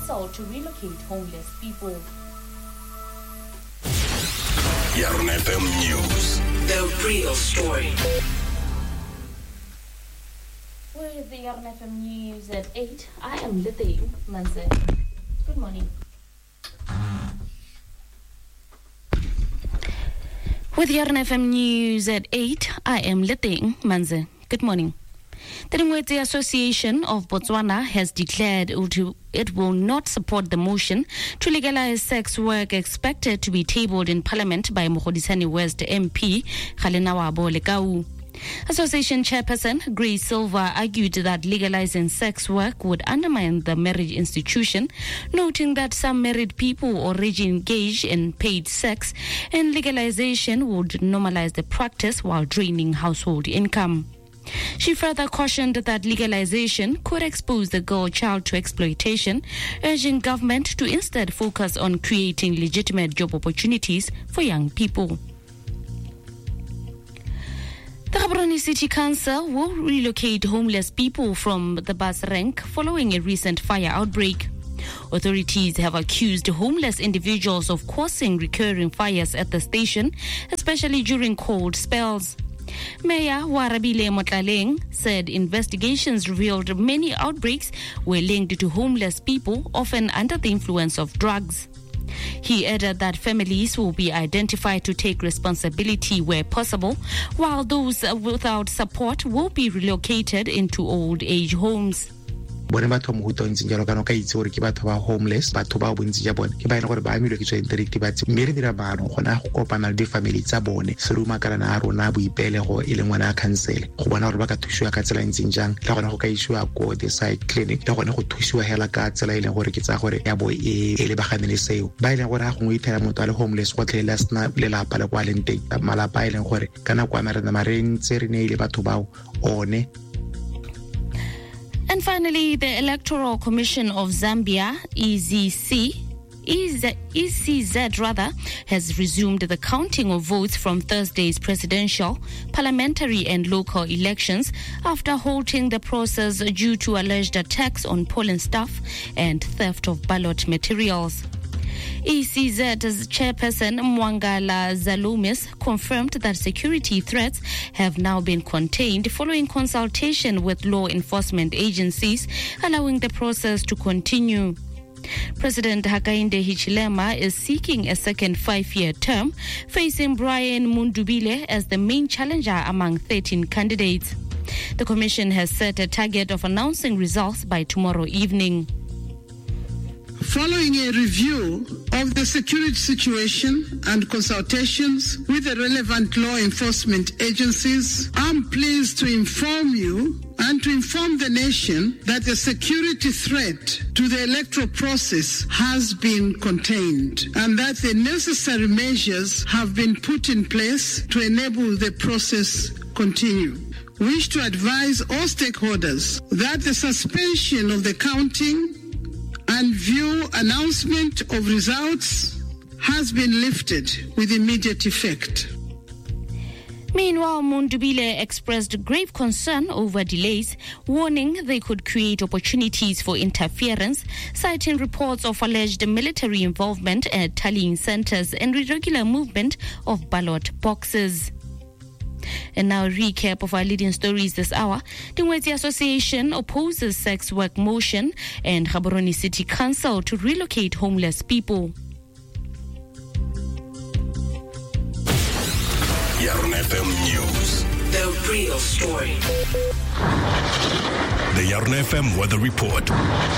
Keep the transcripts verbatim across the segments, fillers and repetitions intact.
Council to relocate homeless people. Yarn F M News. The real story. With the Yarn F M News at eight, I am Lithe Manze. Good morning. With Yarn F M News at eight, I am Lithe Manze. Good morning. The Ngwete Association of Botswana has declared it will not support the motion to legalize sex work expected to be tabled in Parliament by Mogodisani West M P Kgalenawabo Lekau. Association chairperson Grace Silva argued that legalizing sex work would undermine the marriage institution, noting that some married people already engage in paid sex, and legalization would normalize the practice while draining household income. She further cautioned that legalization could expose the girl child to exploitation, urging government to instead focus on creating legitimate job opportunities for young people. The Gaborone City Council will relocate homeless people from the bus rank following a recent fire outbreak. Authorities have accused homeless individuals of causing recurring fires at the station, especially during cold spells. Mayor Warabile Motlaleng said investigations revealed many outbreaks were linked to homeless people, often under the influence of drugs. He added that families will be identified to take responsibility where possible, while those without support will be relocated into old age homes. Bone batho mo hutong tsingelo kana ka itse gore ke batho ba homeless batho ba bontsi ja bone ke ba ene gore ba amilwe ke tswe interactive mme re dira maano gona go kopana le di family tsa bone se ruma kana na rona boipele go ile ngwana a cancel go bona gore ba ka thusiwa ka tsela ntseng jang le gona go ka isiwa go the side clinic le gona go thusiwa hela ka tsela ile gore ke tsa gore ya bo e le bagane le seo ba ile gore a go itela motho a le homeless go tlela sna le lapa le kwa lenteng malapa ile gore kana kwa mare na mare ntse re ne ile batho bao one. And finally, the Electoral Commission of Zambia, E Z C, E C Z rather, has resumed the counting of votes from Thursday's presidential, parliamentary and local elections after halting the process due to alleged attacks on polling staff and theft of ballot materials. E C Z's chairperson Mwangala Zalumis confirmed that security threats have now been contained following consultation with law enforcement agencies, allowing the process to continue. President Hakainde Hichilema is seeking a second five-year term, facing Brian Mundubile as the main challenger among thirteen candidates. The commission has set a target of announcing results by tomorrow evening. Following a review of the security situation and consultations with the relevant law enforcement agencies, I'm pleased to inform you and to inform the nation that the security threat to the electoral process has been contained and that the necessary measures have been put in place to enable the process continue. We wish to advise all stakeholders that the suspension of the counting and view announcement of results has been lifted with immediate effect. Meanwhile, Mundubile expressed grave concern over delays, warning they could create opportunities for interference, citing reports of alleged military involvement at tallying centers and irregular movement of ballot boxes. And now a recap of our leading stories this hour. The Ngwete Association opposes sex work motion and Gaborone City Council to relocate homeless people. Yarn F M News. The real story. The Yarn F M Weather Report.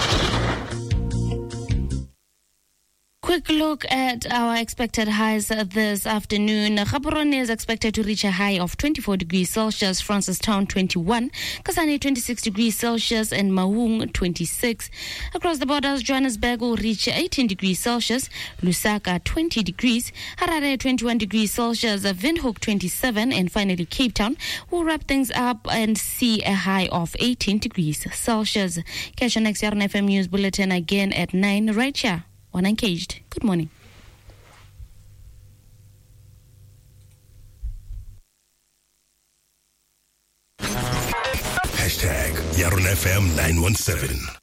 Quick look at our expected highs this afternoon. Gaborone is expected to reach a high of twenty-four degrees Celsius, Francistown twenty-one, Kasane twenty-six degrees Celsius, and Maung twenty-six. Across the borders, Johannesburg will reach eighteen degrees Celsius, Lusaka twenty degrees, Harare twenty-one degrees Celsius, Windhoek twenty-seven, and finally Cape Town will wrap things up and see a high of eighteen degrees Celsius. Catch your next Yarn F M News Bulletin again at nine right here on Uncaged. Good morning. Hashtag Yarn F M nine one seven.